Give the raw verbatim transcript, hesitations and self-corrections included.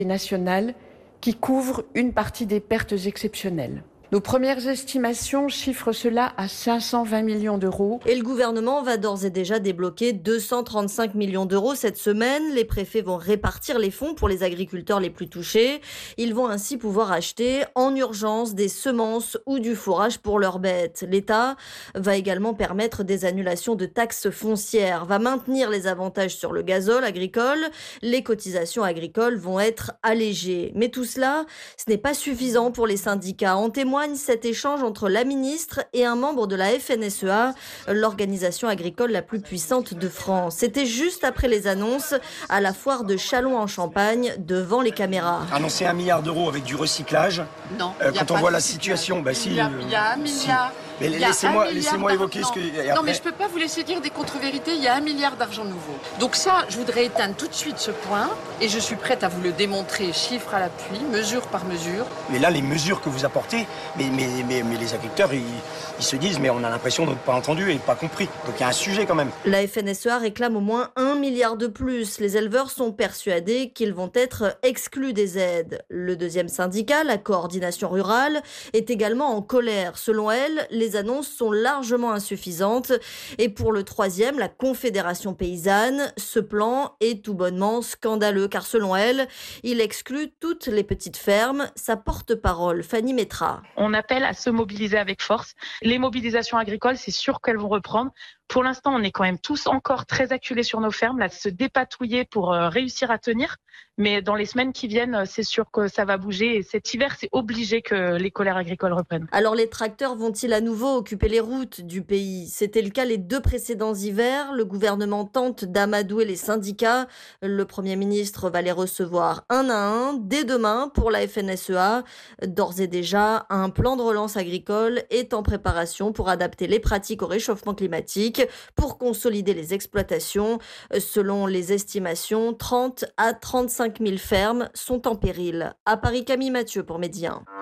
nationale qui couvre une partie des pertes exceptionnelles. Nos premières estimations chiffrent cela à cinq cent vingt millions d'euros. Et le gouvernement va d'ores et déjà débloquer deux cent trente-cinq millions d'euros cette semaine. Les préfets vont répartir les fonds pour les agriculteurs les plus touchés. Ils vont ainsi pouvoir acheter en urgence des semences ou du fourrage pour leurs bêtes. L'État va également permettre des annulations de taxes foncières, va maintenir les avantages sur le gazole agricole. Les cotisations agricoles vont être allégées. Mais tout cela, ce n'est pas suffisant pour les syndicats. En témoigne cet échange entre la ministre et un membre de la F N S E A, l'organisation agricole la plus puissante de France. C'était juste après les annonces à la foire de Châlons en Champagne devant les caméras. Annoncer un milliard d'euros avec du recyclage. Non. Euh, quand on voit la situation, bah si. Il y a, il y a un milliard. Si. Mais laissez-moi, laissez-moi évoquer ce que. Après... Non, mais je ne peux pas vous laisser dire des contre-vérités. Il y a un milliard d'argent nouveau. Donc ça, je voudrais éteindre tout de suite ce point, et je suis prête à vous le démontrer, chiffre à l'appui, mesure par mesure. Mais là, les mesures que vous apportez, mais, mais, mais, mais les agriculteurs, ils, ils se disent, mais on a l'impression de ne pas entendu et pas compris. Donc il y a un sujet quand même. La F N S E A réclame au moins un milliard de plus. Les éleveurs sont persuadés qu'ils vont être exclus des aides. Le deuxième syndicat, la coordination rurale, est également en colère. Selon elle, les annonces sont là largement insuffisante. Et pour le troisième, la Confédération paysanne, ce plan est tout bonnement scandaleux car selon elle, il exclut toutes les petites fermes. Sa porte-parole, Fanny Métra. On appelle à se mobiliser avec force. Les mobilisations agricoles, c'est sûr qu'elles vont reprendre. Pour l'instant, on est quand même tous encore très acculés sur nos fermes, là, se dépatouiller pour euh, réussir à tenir. Mais dans les semaines qui viennent, c'est sûr que ça va bouger. Et cet hiver, c'est obligé que les colères agricoles reprennent. Alors, les tracteurs vont-ils à nouveau occuper les routes du pays ? C'était le cas les deux précédents hivers. Le gouvernement tente d'amadouer les syndicats. Le Premier ministre va les recevoir un à un dès demain pour la F N S E A. D'ores et déjà, un plan de relance agricole est en préparation pour adapter les pratiques au réchauffement climatique, pour consolider les exploitations. Selon les estimations, trente à trente-cinq mille fermes sont en péril. À Paris, Camille Mathieu pour Média un.